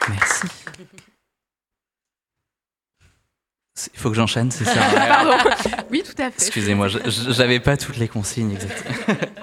Merci. Il faut que j'enchaîne, c'est ça? Pardon. Oui, tout à fait. Excusez-moi, j'avais pas toutes les consignes exactement.